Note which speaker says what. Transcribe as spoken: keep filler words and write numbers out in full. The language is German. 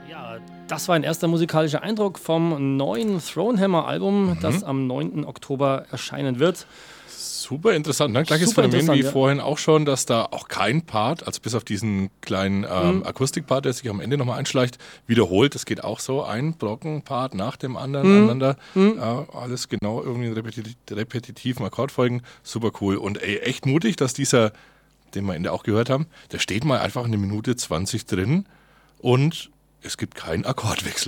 Speaker 1: Ja, das war ein erster musikalischer Eindruck vom neuen Thronehammer-Album, mhm. das am neunten Oktober erscheinen wird.
Speaker 2: Super interessant, ne? Gleiches
Speaker 1: Super
Speaker 2: Phänomen wie
Speaker 1: ja.
Speaker 2: vorhin auch schon, dass da auch kein Part, also bis auf diesen kleinen ähm, mhm. Akustikpart, der sich am Ende nochmal einschleicht, wiederholt. Das geht auch so, ein Brockenpart nach dem anderen, mhm. aneinander. Mhm. Ja, alles genau irgendwie in repetitiv, repetitiven Akkordfolgen. Super cool. Und ey, echt mutig, dass dieser, den wir am Ende auch gehört haben, der steht mal einfach eine Minute zwanzig drin und es gibt keinen Akkordwechsel.